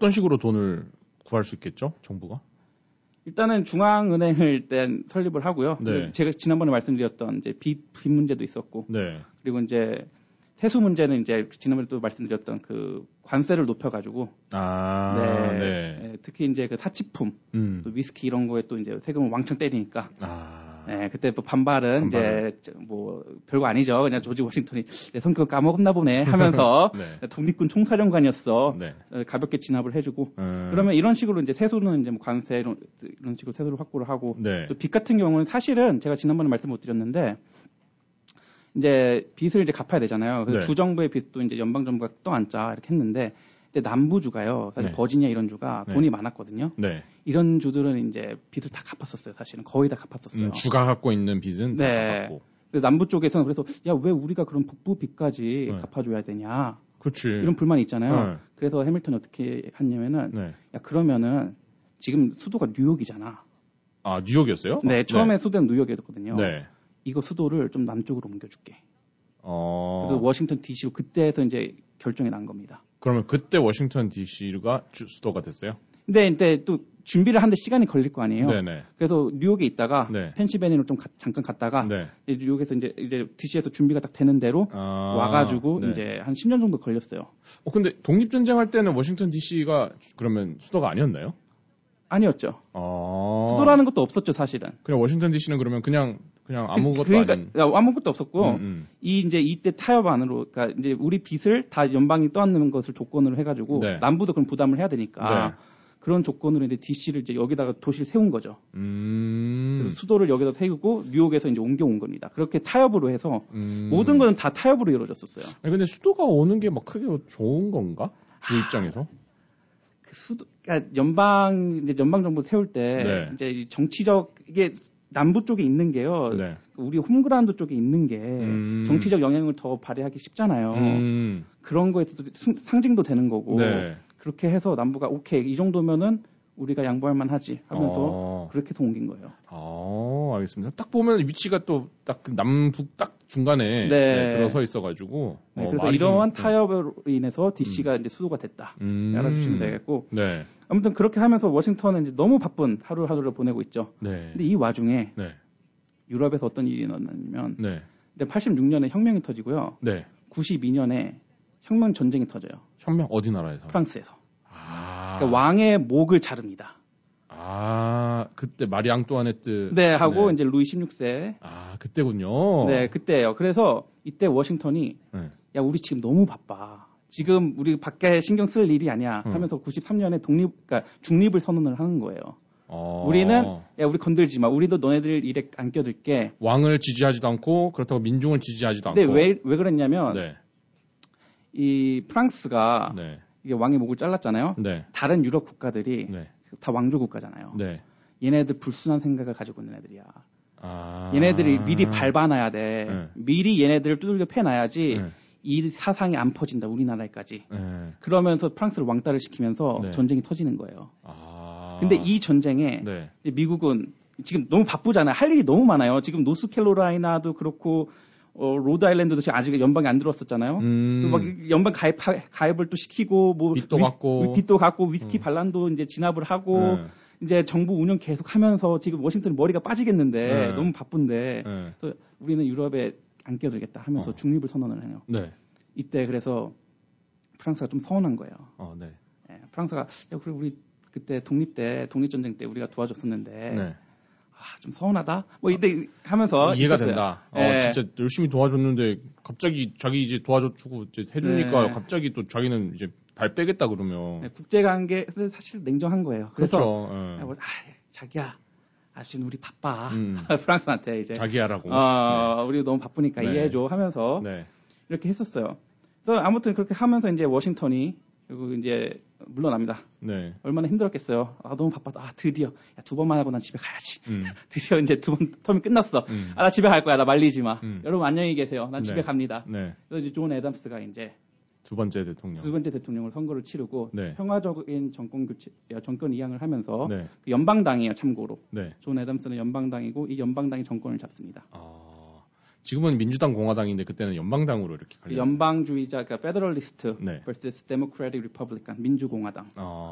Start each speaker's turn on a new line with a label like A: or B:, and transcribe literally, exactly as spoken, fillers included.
A: 어떤 식으로 돈을 구할 수 있겠죠? 정부가?
B: 일단은 중앙은행을 일단 설립을 하고요.
A: 네.
B: 제가 지난번에 말씀드렸던 이제 빚, 빚 문제도 있었고,
A: 네.
B: 그리고 이제 세수 문제는 이제 지난번에 또 말씀드렸던 그 관세를 높여가지고,
A: 아,
B: 네,
A: 네.
B: 네, 특히 이제 그 사치품,
A: 음.
B: 또 위스키 이런 거에 또 이제 세금을 왕창 때리니까,
A: 아,
B: 네, 그때 또 반발은
A: 반발은.
B: 이제 뭐 별거 아니죠. 그냥 조지 워싱턴이 내 성격 까먹었나 보네 하면서
A: 네.
B: 독립군 총사령관이었어.
A: 네.
B: 가볍게 진압을 해주고.
A: 음.
B: 그러면 이런 식으로 이제 세수는 이제 뭐 관세 이런, 이런 식으로 세수를 확보를 하고.
A: 네.
B: 또 빚 같은 경우는 사실은 제가 지난번에 말씀 못 드렸는데 이제 빚을 이제 갚아야 되잖아요. 그래서
A: 네.
B: 주정부의 빚도 이제 연방 정부가 떠안자 이렇게 했는데. 근데 남부주가요. 사실
A: 네.
B: 버지니아 이런 주가
A: 네.
B: 돈이 많았거든요.
A: 네.
B: 이런 주들은 이제 빚을 다 갚았었어요. 사실은 거의 다 갚았었어요.
A: 음, 주가 갖고 있는 빚은 다
B: 네.
A: 갚았고.
B: 남부 쪽에서는 그래서 야 왜 우리가 그런 북부 빚까지
A: 네.
B: 갚아줘야 되냐
A: 그렇지.
B: 이런 불만이 있잖아요.
A: 네.
B: 그래서 해밀턴이 어떻게 했냐면은
A: 네.
B: 야 그러면은 지금 수도가 뉴욕이잖아.
A: 아, 뉴욕이었어요?
B: 네, 처음에
A: 네.
B: 수도는 뉴욕이었거든요.
A: 네.
B: 이거 수도를 좀 남쪽으로 옮겨줄게.
A: 어.
B: 그래서 워싱턴 디씨로 그때에서 이제 결정이 난 겁니다.
A: 그러면 그때 워싱턴 디씨가 수도가 됐어요?
B: 근데 이제 또 준비를 하는데 시간이 걸릴 거 아니에요.
A: 네네.
B: 그래서 뉴욕에 있다가
A: 네.
B: 펜실베니아로 좀 가, 잠깐 갔다가
A: 네.
B: 이제 뉴욕에서 이제 이제 디씨에서 준비가 딱 되는 대로
A: 아,
B: 와가지고
A: 네.
B: 이제 한 십 년 정도 걸렸어요.
A: 어, 근데 독립전쟁 할 때는 워싱턴 디씨가 그러면 수도가 아니었나요?
B: 아니었죠.
A: 아.
B: 수도라는 것도 없었죠, 사실은.
A: 그냥 워싱턴 디씨는 그러면 그냥, 그냥 아무것도
B: 그러니까
A: 아닌.
B: 아무것도 없었고,
A: 음, 음.
B: 이 이제 이때 타협 안으로, 그러니까 이제 우리 빚을 다 연방이 떠안는 것을 조건으로 해가지고,
A: 네.
B: 남부도 그럼 부담을 해야 되니까,
A: 네.
B: 그런 조건으로 이제 디씨를 이제 여기다가 도시를 세운 거죠.
A: 음.
B: 그래서 수도를 여기다 세우고, 뉴욕에서 이제 옮겨온 겁니다. 그렇게 타협으로 해서,
A: 음.
B: 모든 것은 다 타협으로 이루어졌었어요.
A: 아니, 근데 수도가 오는 게 막 크게 좋은 건가? 주 입장에서?
B: 그 수도, 그러니까 연방, 이제 연방 정부 세울 때,
A: 네.
B: 이제 이 정치적, 이게 남부 쪽에 있는 게요.
A: 네.
B: 우리 홈그라운드 쪽에 있는 게
A: 음.
B: 정치적 영향을 더 발휘하기 쉽잖아요.
A: 음.
B: 그런 거에서도 수- 상징도 되는 거고
A: 네.
B: 그렇게 해서 남부가 오케이 이 정도면은 우리가 양보할 만하지 하면서
A: 어.
B: 그렇게 해서 옮긴 거예요.
A: 아, 알겠습니다. 딱 보면 위치가 또 딱 남북 딱 중간에
B: 네.
A: 네, 들어서 있어가지고.
B: 네,
A: 어,
B: 그래서
A: 말이
B: 이러한
A: 좀,
B: 타협으로 인해서 디씨가 이제 수도가 됐다.
A: 음.
B: 알아주시면 되겠고
A: 네.
B: 아무튼 그렇게 하면서 워싱턴은 이제 너무 바쁜 하루하루를 보내고 있죠.
A: 네.
B: 근데 이 와중에
A: 네.
B: 유럽에서 어떤 일이 일어나냐면
A: 네.
B: 근데 팔십육 년에 혁명이 터지고요.
A: 네.
B: 구십이 년에 혁명 전쟁이 터져요.
A: 혁명 어디 나라에서?
B: 프랑스에서.
A: 아.
B: 그러니까 왕의 목을 자릅니다.
A: 아, 그때 마리 앙뚜아네트.
B: 네, 하고
A: 네.
B: 이제 루이 십육 세.
A: 아, 그때군요.
B: 네, 그때예요. 그래서 이때 워싱턴이
A: 네.
B: 야, 우리 지금 너무 바빠. 지금 우리 밖에 신경 쓸 일이 아니야.
A: 음.
B: 하면서 구십삼 년에 독립, 그러니까 중립을 선언을 하는 거예요.
A: 어.
B: 우리는 야, 우리 건들지 마. 우리도 너네들 일에 안 껴들게.
A: 왕을 지지하지도 않고 그렇다고 민중을 지지하지도
B: 근데
A: 않고.
B: 왜, 왜 그랬냐면
A: 네.
B: 이 프랑스가
A: 네.
B: 이게 왕의 목을 잘랐잖아요.
A: 네.
B: 다른 유럽 국가들이
A: 네.
B: 다 왕조 국가잖아요.
A: 네.
B: 얘네들 불순한 생각을 가지고 있는 애들이야.
A: 아.
B: 얘네들이 미리 밟아놔야 돼.
A: 네.
B: 미리 얘네들을 두들겨 패놔야지
A: 네.
B: 이 사상이 안 퍼진다. 우리나라에까지.
A: 네.
B: 그러면서 프랑스를 왕따를 시키면서
A: 네.
B: 전쟁이 터지는 거예요.
A: 아.
B: 근데 이 전쟁에
A: 네.
B: 이제 미국은 지금 너무 바쁘잖아요. 할 일이 너무 많아요. 지금 노스캐롤라이나도 그렇고 어, 로드아일랜드도 지금 아직 연방에 안 들어왔었잖아요.
A: 음.
B: 그리고 막 연방 가입 가입을 또 시키고 뭐
A: 빚도
B: 위,
A: 갚고.
B: 빚도 갚고 위스키
A: 음.
B: 반란도 이제 진압을 하고
A: 네.
B: 이제 정부 운영 계속 하면서 지금 워싱턴 머리가 빠지겠는데
A: 네.
B: 너무 바쁜데
A: 네.
B: 그래서 우리는 유럽에 안 껴들겠다 하면서
A: 어.
B: 중립을 선언을 해요.
A: 네.
B: 이때 그래서 프랑스가 좀 서운한 거예요.
A: 어, 네.
B: 예, 프랑스가 야, 그래 우리 그때 독립 때 독립전쟁 때 우리가 도와줬었는데
A: 네.
B: 아, 좀 서운하다. 뭐 이때 하면서
A: 이해가
B: 있었어요.
A: 된다. 어,
B: 예.
A: 진짜 열심히 도와줬는데 갑자기 자기 이제 도와주고 이제 해주니까
B: 네.
A: 갑자기 또 자기는 이제 발 빼겠다 그러면.
B: 네, 국제관계 사실 냉정한 거예요. 그래서
A: 그렇죠. 예.
B: 아, 뭐, 아, 자기야, 아, 지금 우리 바빠.
A: 음.
B: 프랑스한테 이제
A: 자기야라고.
B: 어, 우리 너무 바쁘니까
A: 네.
B: 이해해줘 하면서
A: 네.
B: 이렇게 했었어요. 그래서 아무튼 그렇게 하면서 이제 워싱턴이 그리고 이제 물러납니다.
A: 네.
B: 얼마나 힘들었겠어요. 아, 너무 바빠다. 아, 드디어. 야, 두 번만 하고 난 집에 가야지.
A: 음.
B: 드디어 이제 두 번 텀이 끝났어.
A: 음.
B: 아, 나 집에 갈 거야. 나 말리지 마.
A: 음.
B: 여러분 안녕히 계세요. 난
A: 네.
B: 집에 갑니다.
A: 네.
B: 그래서 이제 존 애덤스가 이제
A: 두 번째 대통령.
B: 두 번째 대통령을 선거를 치르고
A: 네.
B: 평화적인 정권 교체, 정권 이양을 하면서
A: 네.
B: 그 연방당이에요. 참고로.
A: 네.
B: 존 애덤스는 연방당이고 이 연방당이 정권을 잡습니다.
A: 아, 지금은 민주당 공화당인데 그때는 연방당으로 이렇게
B: 그
A: 갈려.
B: 연방주의자, 그러니까 페더럴리스트
A: 네.
B: vs 데모크래틱 리퍼블리칸 민주공화당.
A: 아.